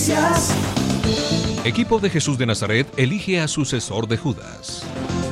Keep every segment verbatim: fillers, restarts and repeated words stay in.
Noticias. Equipo de Jesús de Nazaret elige a sucesor de Judas.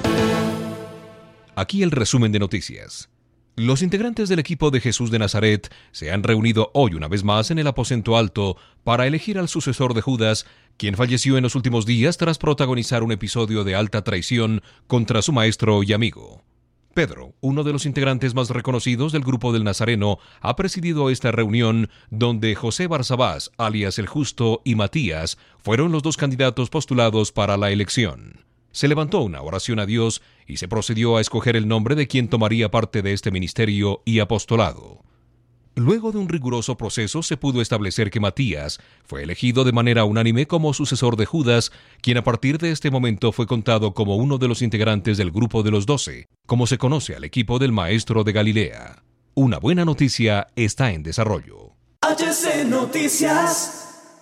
Aquí el resumen de noticias. Los integrantes del equipo de Jesús de Nazaret se han reunido hoy una vez más en el aposento alto para elegir al sucesor de Judas, quien falleció en los últimos días tras protagonizar un episodio de alta traición contra su maestro y amigo. Pedro, uno de los integrantes más reconocidos del grupo del Nazareno, ha presidido esta reunión donde José Barsabás, alias el Justo, y Matías fueron los dos candidatos postulados para la elección. Se levantó una oración a Dios y se procedió a escoger el nombre de quien tomaría parte de este ministerio y apostolado. Luego de un riguroso proceso se pudo establecer que Matías fue elegido de manera unánime como sucesor de Judas, quien a partir de este momento fue contado como uno de los integrantes del grupo de los doce, como se conoce al equipo del Maestro de Galilea. Una buena noticia está en desarrollo. H C Noticias.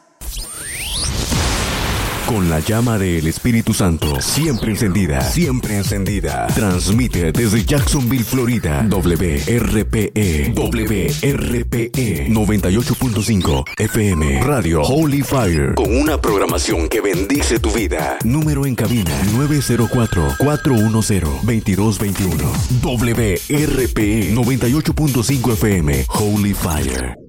Con la llama del Espíritu Santo siempre encendida, siempre encendida. Transmite desde Jacksonville, Florida, W R P E, W R P E noventa y ocho punto cinco F M, Radio Holy Fire, con una programación que bendice tu vida. Número en cabina nueve cero cuatro, cuatro uno cero, dos dos dos uno. W R P E noventa y ocho punto cinco F M, Holy Fire.